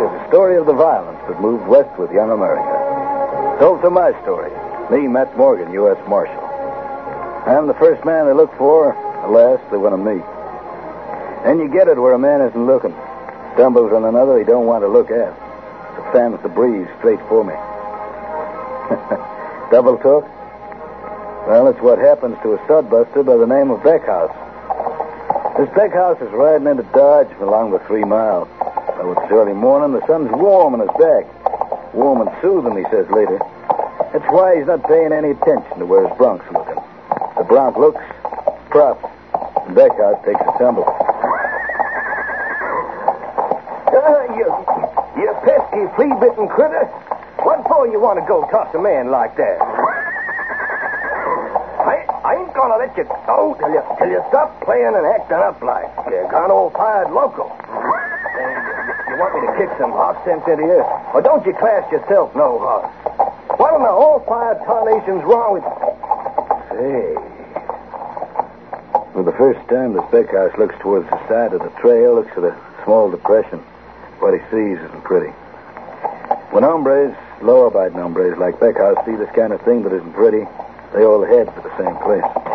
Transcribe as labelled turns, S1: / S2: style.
S1: is a story of the violence that moved west with young America. Told through my story, me, Matt Morgan, U.S. Marshal. I'm the first man they look for, the last they want to meet. And you get it where a man isn't looking. Stumbles on another he don't want to look at. So fans the breeze straight for me. Double talk? Well, it's what happens to a studbuster by the name of Beckhouse. This Beckhouse is riding into Dodge along the 3 Mile. Though it's early morning, the sun's warm on his back. Warm and soothing, he says later. That's why he's not paying any attention to where his bronc's looking. The bronc looks, props, and Beckhouse takes a tumble.
S2: You pesky, flea-bitten critter. What for you want to go toss a man like that? I ain't gonna let you go till you stop playing and acting up like you're gone old-fired local. You want me to kick some horse sense into you? Or don't you class yourself no horse? What in the whole-fired tarnation's wrong with...
S1: Say... For the first time, this Beckhouse looks towards the side of the trail, looks at a small depression. What he sees isn't pretty. When hombres, law-abiding hombres like Beckhouse see this kind of thing that isn't pretty, they all head for the same place.